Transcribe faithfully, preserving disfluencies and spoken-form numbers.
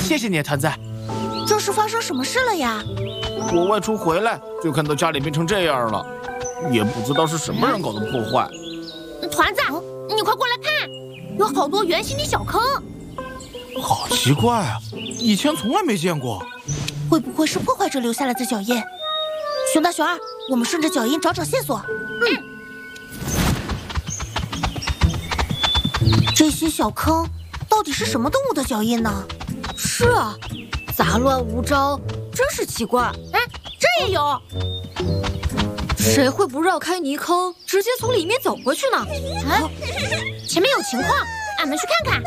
谢谢你，团子。 这是发生什么事了呀？ 我外出回来就看到家里变成这样了，也不知道是什么人搞的破坏。 团子，你快过来看，有好多圆形的小坑。 好奇怪啊，以前从来没见过。 会不会是破坏者留下来的脚印？熊大、熊二，我们顺着脚印找找线索。嗯。这些小坑到底是什么动物的脚印呢？ 是啊，杂乱无章，真是奇怪。 哎，这也有。 谁会不绕开泥坑，直接从里面走过去呢？ 啊，前面有情况，俺们去看看。